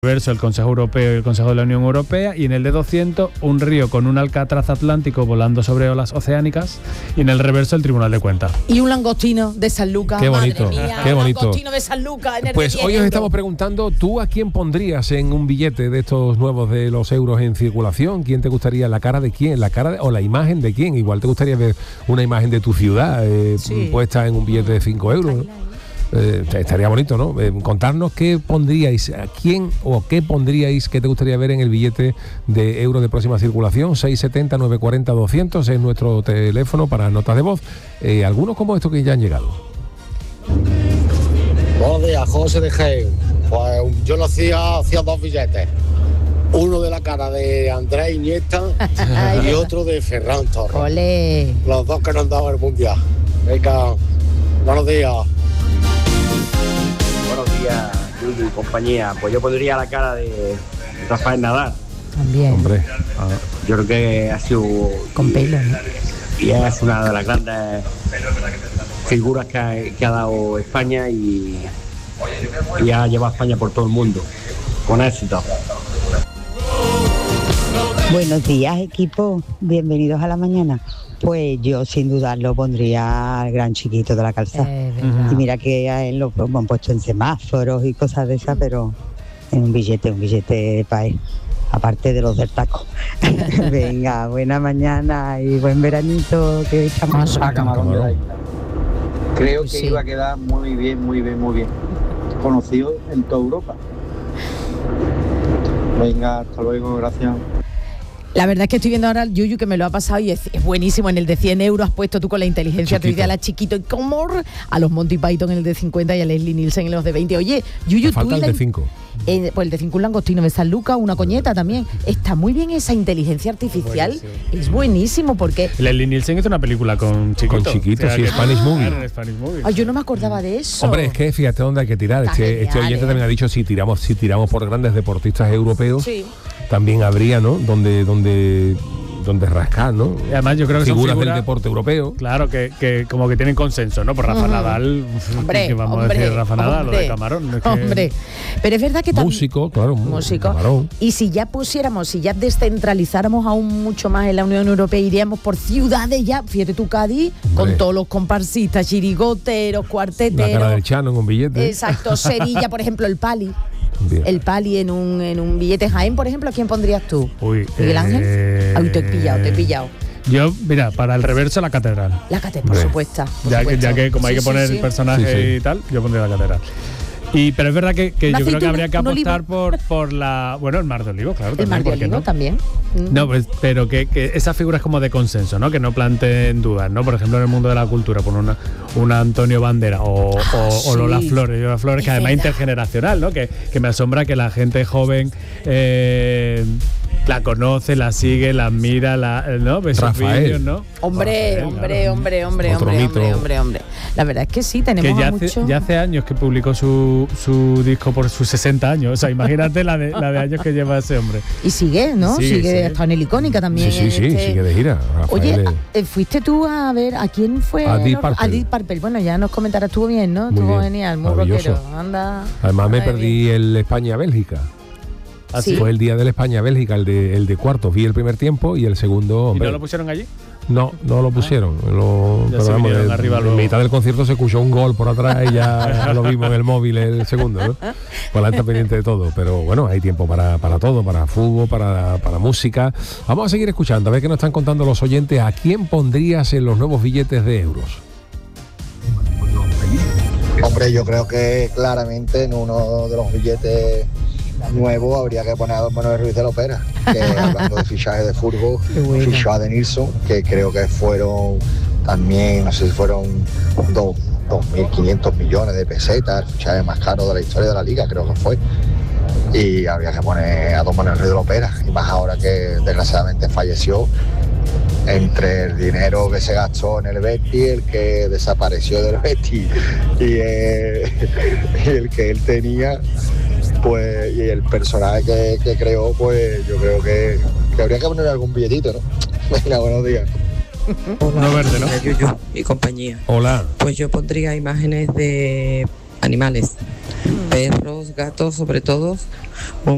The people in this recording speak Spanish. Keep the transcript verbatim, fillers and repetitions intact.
Verso el Consejo Europeo y el Consejo de la Unión Europea, y en el de doscientos un río con un alcatraz atlántico volando sobre olas oceánicas, y en el reverso el Tribunal de Cuentas. Y un langostino de San Lucas. Qué bonito, Madre mía, qué un bonito. langostino de San Lucas en el Pues de hoy os euros. estamos preguntando, ¿tú a quién pondrías en un billete de estos nuevos de los euros en circulación? ¿Quién te gustaría? ¿La cara de quién? ¿La cara de, o la imagen de quién? Igual te gustaría ver una imagen de tu ciudad eh, Sí. puesta en un billete de cinco euros, ¿no? Eh, estaría bonito, ¿no? Eh, contarnos qué pondríais, a quién o qué pondríais que te gustaría ver en el billete de euro de próxima circulación. Seis siete cero, nueve cuatro cero, doscientos es nuestro teléfono para notas de voz. Eh, algunos como estos que ya han llegado. Buenos días, José de Geo. Pues yo lo hacía, hacía dos billetes. Uno de la cara de Andrés Iniesta y otro de Ferran Torres. Olé. Los dos que nos han dado el mundial. Venga, buenos días. Buenos días, Yuyu y compañía. Pues yo pondría la cara de Rafael Nadal. También. Hombre, Yo creo que ha sido Con pelo, ¿no? y es una de las grandes figuras que ha, que ha dado España y, y ha llevado a España por todo el mundo con éxito. Buenos días, equipo. Bienvenidos a la mañana. Pues yo sin dudarlo pondría al gran chiquito de la calzada. Eh, verdad. Y mira que a él lo han puesto en semáforos y cosas de esas, pero en un billete, un billete para él, aparte de los del taco. Venga, buena mañana y buen veranito que estamos. A Camarón de la Isla. Creo que Sí. iba a quedar muy bien, muy bien, muy bien. Conocido en toda Europa. Venga, hasta luego, gracias. La verdad es que estoy viendo ahora al Yuyu que me lo ha pasado y es, es buenísimo. En el de cien euros has puesto tú con la inteligencia Chiquito. artificial a Chiquito y como a los Monty Python en el de cincuenta y a Leslie Nielsen en los de veinte. Oye, Yuyu, me tú falta y el la de in- cinco. eh, pues el de cinco un langostino de San Lucas, una coñeta también. Está muy bien esa inteligencia artificial. Buenísimo. Es buenísimo porque... Leslie Nielsen hizo una película con Chiquito. Con Chiquito, sí, que- Spanish Movie. Claro, Spanish Movie. Ay, yo no me acordaba de eso. Hombre, es que fíjate dónde hay que tirar. Está Este, este genial, oyente ¿eh? también ha dicho, si tiramos, si tiramos por grandes deportistas europeos, Sí. también habría, ¿no? Donde, donde, donde rascar, ¿no? Y además yo creo que son Figuras figuras del deporte europeo. Claro, que, que como que tienen consenso, ¿no? Por Rafa Ujú. Nadal, Hombre, que vamos hombre, a decir Rafa Nadal, lo hombre, de Camarón. Es que- Hombre, pero es verdad que también... Músico, claro. Músico. Camarón. Y si ya pusiéramos, si ya descentralizáramos aún mucho más en la Unión Europea, iríamos por ciudades ya, fíjate tú, Cádiz, Hombre. con todos los comparsistas, chirigoteros, La cuarteteros. cara del Chano en un billete. Exacto, Sevilla, por ejemplo, el Pali. Bien. El Pali en un, en un billete. Jaén, por ejemplo, ¿a quién pondrías tú? Uy, ¿Miguel Ángel? eh, Ay, te he pillado, te he pillado. Yo, mira, para el reverso la catedral. La Cate, por Hombre. supuesto. por Ya que, supuesto. ya que como hay Sí, que sí, poner sí. el personaje Sí, sí. y tal, yo pondría la catedral. Y, pero es verdad que, que yo Una creo que aceituna, habría que un olivo. apostar por, por la... Bueno, el Mar de Olivo, claro. El también, Mar de ¿por qué Olivo no? también. Mm. No, pues, pero que, que esas figuras como de consenso, ¿no? Que no planteen dudas, ¿no? Por ejemplo, en el mundo de la cultura, por una, una Antonio Bandera o, Ah, o, o Lola sí. Flores, Lola Flores, Es que además es verdad. intergeneracional, ¿no? Que, que me asombra que la gente joven eh, la conoce, la sigue, la admira, la, ¿no? Ve sus Rafael. vídeos, ¿no? Hombre, Rafael, hombre, claro. hombre, hombre, Otro hombre, mito. hombre, hombre, hombre. La verdad es que sí, Que tenemos ya a hace, mucho... ya hace años que publicó su, su disco por sus sesenta años. O sea, imagínate la de, la de años que lleva ese hombre. Y sigue, ¿no? Sí, sigue, sí. está en el Icónica también. Sí, sí, sí, este- sigue de gira. Rafael Oye, es- eh, fuiste tú a ver a quién fue. A Deep ¿no? Purple. A Deep Purple. Bueno, ya nos comentarás, estuvo bien, ¿no? Muy Estuvo bien, genial, muy maravilloso. rockero. Anda. Además me anda perdí bien. el España-Bélgica. Sí. Fue el día del España-Bélgica, el de, el de cuartos. Vi el primer tiempo y el segundo, ¿Y hombre, no lo pusieron allí? no, no lo pusieron. Lo- Ya pero se vamos, vinieron en- arriba en luego. mitad del concierto se escuchó un gol por atrás y ya, ya lo vimos en el móvil el segundo, ¿no? Pues la está pendiente de todo. Pero bueno, hay tiempo para, para todo, para fútbol, para, para música. Vamos a seguir escuchando, a ver qué nos están contando los oyentes. ¿A quién pondrías en los nuevos billetes de euros? Hombre, yo creo que claramente en uno de los billetes nuevos habría que poner a Don Manuel Ruiz de la Opera, que hablando de fichaje de fútbol, Qué bueno. fichó a Denilson, que creo que fueron también, no sé si fueron dos mil quinientos millones de pesetas, el fichaje más caro de la historia de la liga, creo que fue. Y habría que poner a Don Manuel Ruiz de la Opera, y más ahora que desgraciadamente falleció. Entre el dinero que se gastó en el Betis, el que desapareció del Betis y, eh, y el que él tenía, pues, y el personaje que, que creó, pues yo creo que, que habría que poner algún billetito, ¿no? Venga, buenos días. No verde, ¿no? Yuyu y compañía. Hola. Pues yo pondría imágenes de animales, perros, gatos, sobre todo,